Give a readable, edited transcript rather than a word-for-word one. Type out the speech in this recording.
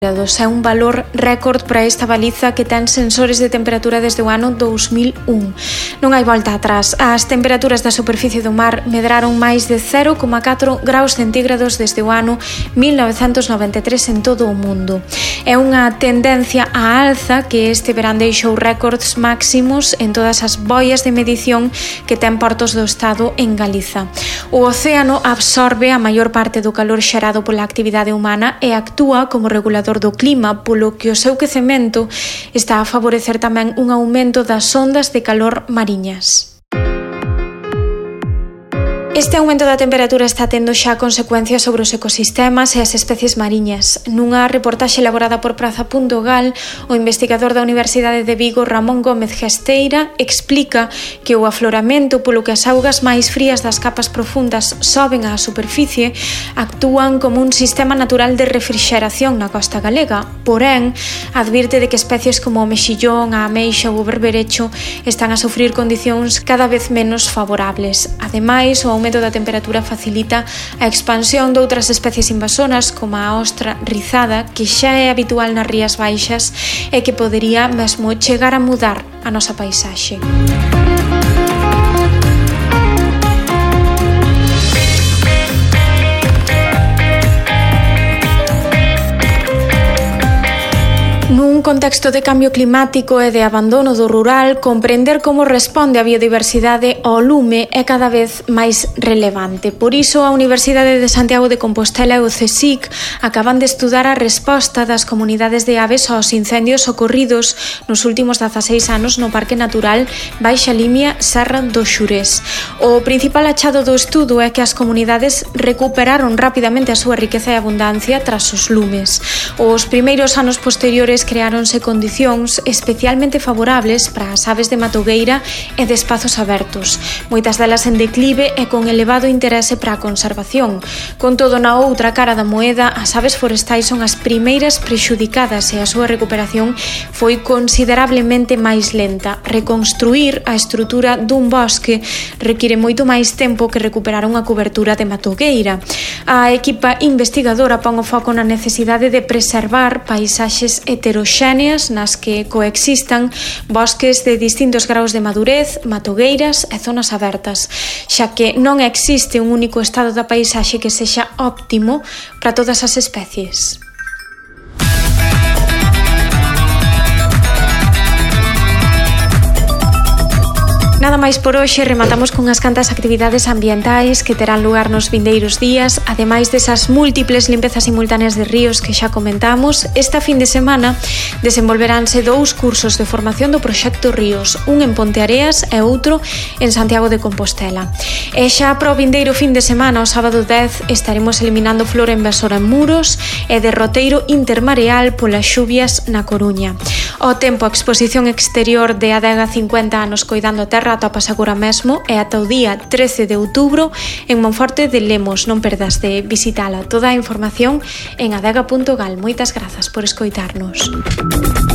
É un valor récord para esta baliza que ten sensores de temperatura desde o ano 2001. Non hai volta atrás. As temperaturas da superficie do mar medraron máis de 0,4 graus centígrados desde o ano 1993 en todo o mundo. É unha tendencia á alza que este verán deixou récords máximos en todas as boias de medición que ten portos do Estado en Galiza. O océano absorbe a maior parte do calor xerado pola actividade humana e actúa como regulador do clima, polo que o seu quecemento está a favorecer tamén un aumento das ondas de calor mariñas. Este aumento da temperatura está tendo xa consecuencias sobre os ecosistemas e as especies mariñas. Nunha reportaxe elaborada por Praza.gal, o investigador da Universidade de Vigo, Ramón Gómez Gesteira, explica que o afloramento polo que as augas máis frías das capas profundas soben á superficie actúan como un sistema natural de refrixeración na costa galega. Porén, advirte de que especies como o mexillón, a ameixa ou o berberecho están a sufrir condicións cada vez menos favorables. Ademais, o aumento da temperatura facilita a expansión de outras especies invasoras como a ostra rizada, que xa é habitual nas rías baixas e que podería mesmo chegar a mudar a nosa paisaxe. Nun contexto de cambio climático e de abandono do rural, comprender como responde a biodiversidade ao lume é cada vez máis relevante. Por iso, a Universidade de Santiago de Compostela e o CSIC acaban de estudar a resposta das comunidades de aves aos incendios ocorridos nos últimos 16 anos no Parque Natural Baixa Limia Serra do Xurés. O principal achado do estudo é que as comunidades recuperaron rapidamente a súa riqueza e abundancia tras os lumes. Os primeiros anos posteriores creáronse condicións especialmente favorables para as aves de matogueira e de espazos abertos, moitas delas en declive e con elevado interese para a conservación. Con todo, na outra cara da moeda, as aves forestais son as primeiras prexudicadas e a súa recuperación foi considerablemente máis lenta. Reconstruir a estrutura dun bosque require moito máis tempo que recuperar unha cobertura de matogueira. A equipa investigadora pon o foco na necesidade de preservar paisaxes heteroxéneas nas que coexistan bosques de distintos graus de madurez, matogueiras e zonas abertas, xa que non existe un único estado da paisaxe que sexa óptimo para todas as especies. Nada máis por hoxe, rematamos con as cantas actividades ambientais que terán lugar nos vindeiros días, ademais desas múltiples limpezas simultáneas de ríos que xa comentamos. Esta fin de semana desenvolveránse 2 cursos de formación do Proxecto Ríos, un en Ponteareas e outro en Santiago de Compostela. E xa para o vindeiro fin de semana, o sábado 10, estaremos eliminando flora invasora en Muros e derroteiro intermareal polas xuvias na Coruña. O tempo, a exposición exterior de Adega 50 anos coidando a terra atopas agora mesmo e ata o día 13 de outubro en Monforte de Lemos. Non perdas de visitala. Toda a información en adega.gal. Moitas grazas por escoitarnos.